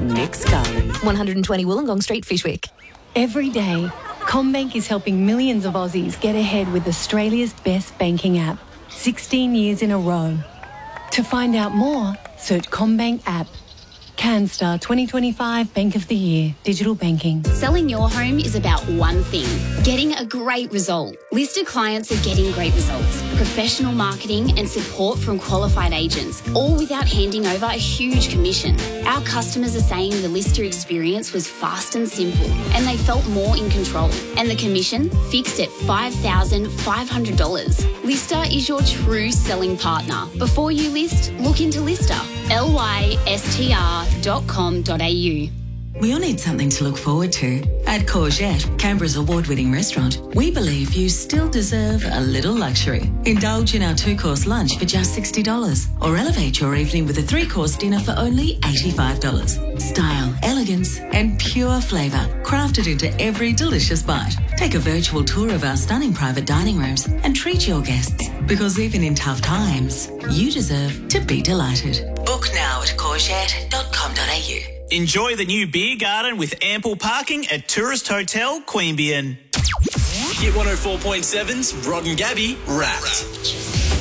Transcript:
Nick Scully. 120 Wollongong Street, Fishwick. Every day, CommBank is helping millions of Aussies get ahead with Australia's best banking app, 16 years in a row. To find out more, search CommBank app. CanStar 2025 Bank of the Year, Digital Banking. Selling your home is about one thing, getting a great result. Listed clients are getting great results, professional marketing and support from qualified agents, all without handing over a huge commission. Our customers are saying the Lister experience was fast and simple and they felt more in control. And the commission fixed at $5,500. Lister is your true selling partner. Before you list, look into Lister. lystr.com.au. We all need something to look forward to. At Courgette, Canberra's award-winning restaurant, we believe you still deserve a little luxury. Indulge in our 2-course lunch for just $60 or elevate your evening with a 3-course dinner for only $85. Style, elegance and pure flavour crafted into every delicious bite. Take a virtual tour of our stunning private dining rooms and treat your guests, because even in tough times, you deserve to be delighted. Book now at courgette.com.au. Enjoy the new beer garden with ample parking at Tourist Hotel Queanbeyan. Hit 104.7's Rod and Gabby Wrapped.